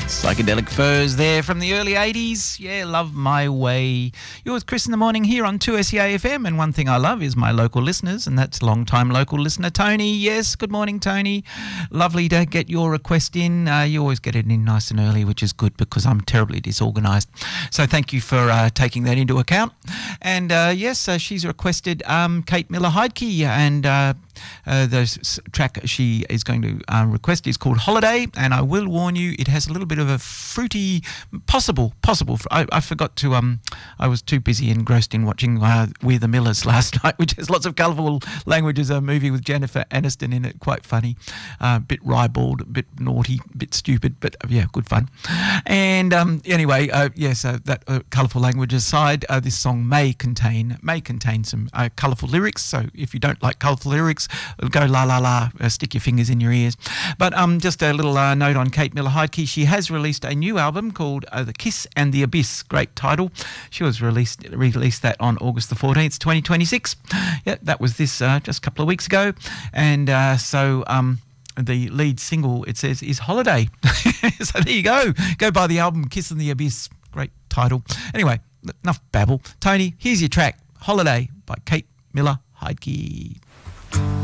Psychedelic Furs there from the early 80s. Yeah, Love My Way. You're with Chris in the morning here on 2SEA FM, and one thing I love is my local listeners, and that's long-time local listener Tony. Yes, good morning, Tony. Lovely to get your request in. You always get it in nice and early, which is good because I'm terribly disorganised. So thank you for taking that into account. And yes, she's requested Kate Miller-Heidke, and the track she is going to request is called Holiday, and I will warn you, it has a little bit of a fruity, possible. I forgot to, I was too busy engrossed in watching We're the Millers last night, which has lots of colourful languages, a movie with Jennifer Aniston in it, quite funny, a bit ribald, a bit naughty, a bit stupid, but yeah, good fun. And anyway, yes, that colourful language aside, this song may contain some colourful lyrics, so if you don't like colourful lyrics, go la la la, stick your fingers in your ears. But just a little note on Kate Miller-Heidke. She has released a new album called The Kiss and the Abyss. Great title. She was released that on August the 14th, 2026. Yeah, that was this just a couple of weeks ago. And so the lead single, it says, is Holiday. So there you go. Go buy the album Kiss and the Abyss. Great title. Anyway, enough babble. Tony, here's your track, Holiday by Kate Miller-Heidke.